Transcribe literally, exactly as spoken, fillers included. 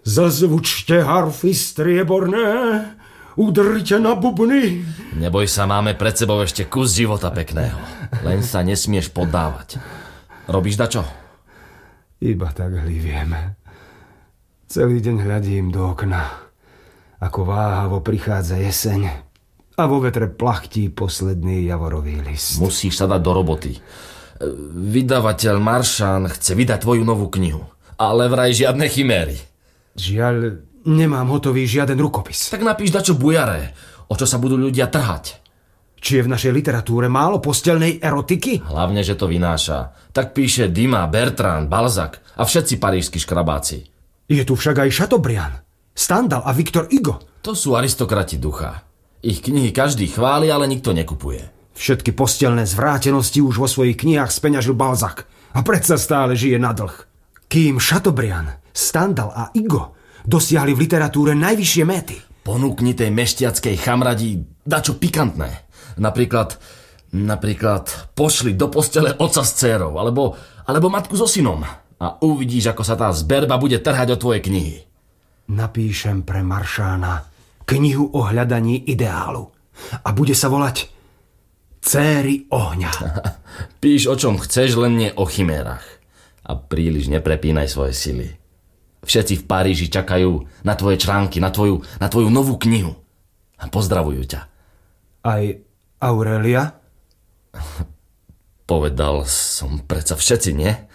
Zazvučte harfy strieborné, udrite na bubny. Neboj sa, máme pred sebou ešte kus života pekného. Len sa nesmieš poddávať. Robíš dačo? Iba tak hliviem. Celý deň hľadím do okna, ako váhavo prichádza jeseň a vo vetre plachtí posledný javorový list. Musíš sa dať do roboty. Vydavateľ Maršan chce vydať tvoju novú knihu, ale vraj žiadne chiméry. Žiaľ, nemám hotový žiaden rukopis. Tak napíš dačo bujaré, o čo sa budú ľudia trhať. Či je v našej literatúre málo postelnej erotiky? Hlavne, že to vynáša. Tak píše Dumas, Bertrand, Balzac a všetci parížski škrabáci. Je tu však aj Chateaubriand, Stendhal a Victor Hugo. To sú aristokrati ducha. Ich knihy každý chváli, ale nikto nekupuje. Všetky postelné zvrátenosti už vo svojich knihách speňažil Balzac a predsa stále žije na dlh. Kým Chateaubriand, Stendhal a Hugo dosiahli v literatúre najvyššie méty. Ponúkni tej mešťackej chamradi dačo pikantné. Napríklad, napríklad pošli do postele otca s dcérou, alebo, alebo matku so synom a uvidíš, ako sa tá zberba bude trhať o tvoje knihy. Napíšem pre Maršána knihu o hľadaní ideálu a bude sa volať Céry ohňa. Píš o čom chceš, len nie o chimérach. A príliš neprepínaj svoje sily. Všetci v Paríži čakajú na tvoje články, na tvoju, na tvoju novú knihu. A pozdravujú ťa. Aj Aurelia? Povedal som predsa všetci, nie?